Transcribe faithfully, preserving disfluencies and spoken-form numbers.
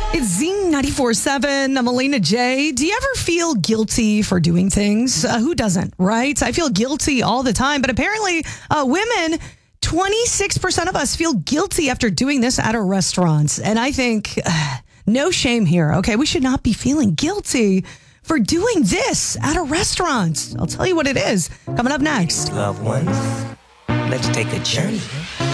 It's Z ninety-four seven. I'm Elena J. Do you ever feel guilty for doing things? Uh, who doesn't, right? I feel guilty all the time, but apparently uh, women, twenty-six percent of us feel guilty after doing this at a restaurant. And I think uh, no shame here, okay? We should not be feeling guilty for doing this at a restaurant. I'll tell you what it is coming up next. Loved ones, let's take a journey